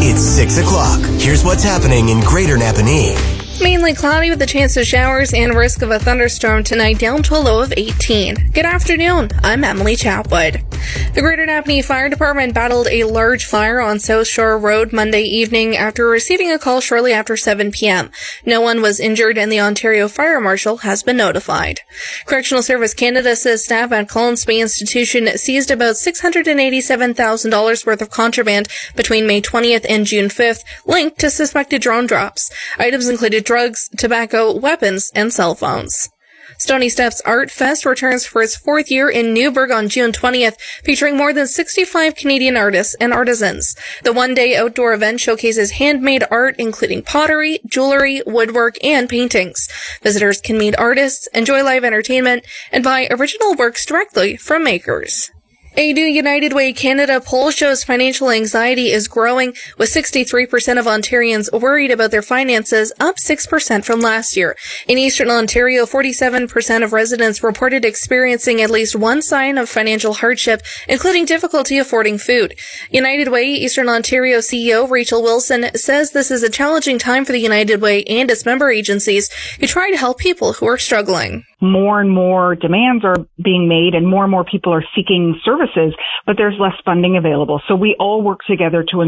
It's 6 o'clock. Here's what's happening in Greater Napanee. Mainly cloudy with a chance of showers and risk of a thunderstorm tonight, down to a low of 18. Good afternoon. I'm Emily Chapwood. The Greater Napanee Fire Department battled a large fire on South Shore Road Monday evening after receiving a call shortly after 7 p.m. No one was injured and the Ontario Fire Marshal has been notified. Correctional Service Canada says staff at Collins Bay Institution seized about $687,000 worth of contraband between May 20th and June 5th, linked to suspected drone drops. Items included drugs, tobacco, weapons, and cell phones. Stony Steps Art Fest returns for its 4th year in Newburgh on June 20th, featuring more than 65 Canadian artists and artisans. The one-day outdoor event showcases handmade art, including pottery, jewelry, woodwork, and paintings. Visitors can meet artists, enjoy live entertainment, and buy original works directly from makers. A new United Way Canada poll shows financial anxiety is growing, with 63% of Ontarians worried about their finances, up 6% from last year. In Eastern Ontario, 47% of residents reported experiencing at least one sign of financial hardship, including difficulty affording food. United Way Eastern Ontario CEO Rachel Wilson says this is a challenging time for the United Way and its member agencies who try to help people who are struggling. More and more demands are being made and more people are seeking services, but there's less funding available. So we all work together to